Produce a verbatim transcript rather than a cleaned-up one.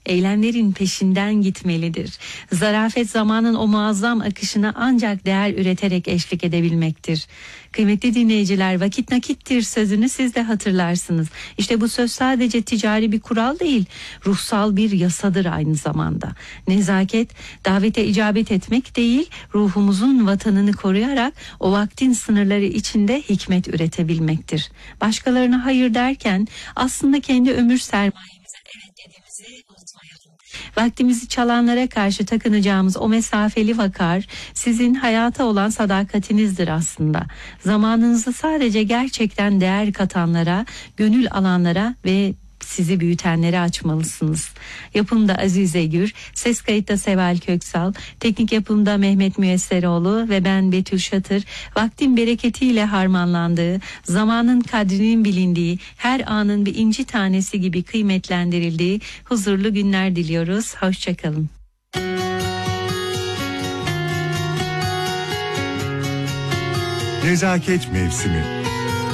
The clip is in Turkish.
eylemlerin peşinden gitmelidir. Zarafet zamanın o muazzam akışına ancak değer üreterek eşlik edebilmektir. Kıymetli dinleyiciler, vakit nakittir sözünü siz de hatırlarsınız. İşte bu söz sadece ticari bir kural değil, ruhsal bir yasadır aynı zamanda. Nezaket, davete icabet etmek değil, ruhumuzun vatanını koruyarak o vaktin sınırları içinde hikmet üretebilmektir. Başkalarına hayır derken aslında kendi ömür sermayemize evet dediğimizi unutmayalım. Vaktimizi çalanlara karşı takınacağımız o mesafeli vakar sizin hayata olan sadakatinizdir aslında. Zamanınızı sadece gerçekten değer katanlara, gönül alanlara ve sizi büyütenleri açmalısınız. Yapımda Azize Gür, ses kayıtta Seval Köksal, teknik yapımda Mehmet Müyesseroğlu ve ben Betül Şatır. Vaktin bereketiyle harmanlandığı, zamanın kadrinin bilindiği, her anın bir inci tanesi gibi kıymetlendirildiği huzurlu günler diliyoruz. Hoşçakalın. Nezaket mevsimi.